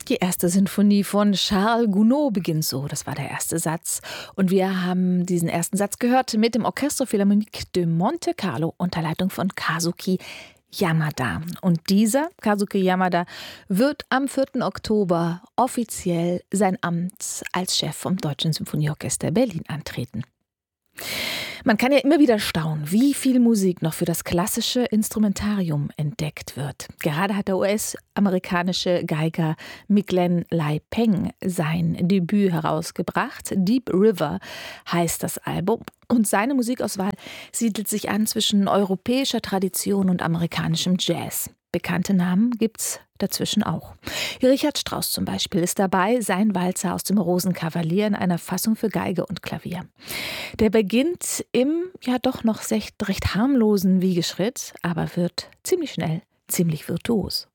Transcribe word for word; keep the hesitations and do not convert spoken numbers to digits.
Die erste Sinfonie von Charles Gounod beginnt so. Das war der erste Satz. Und wir haben diesen ersten Satz gehört mit dem Orchestre Philharmonique de Monte Carlo unter Leitung von Kazuki Yamada. Und dieser, Kazuki Yamada, wird am vierten Oktober offiziell sein Amt als Chef vom Deutschen Symphonieorchester Berlin antreten. Man kann ja immer wieder staunen, wie viel Musik noch für das klassische Instrumentarium entdeckt wird. Gerade hat der U S-amerikanische Geiger Miglen Lai Peng sein Debüt herausgebracht. Deep River heißt das Album. Und seine Musikauswahl siedelt sich an zwischen europäischer Tradition und amerikanischem Jazz. Bekannte Namen gibt's dazwischen auch. Richard Strauss zum Beispiel ist dabei, sein Walzer aus dem Rosenkavalier in einer Fassung für Geige und Klavier. Der beginnt im ja doch noch recht, recht harmlosen Wiegeschritt, aber wird ziemlich schnell ziemlich virtuos.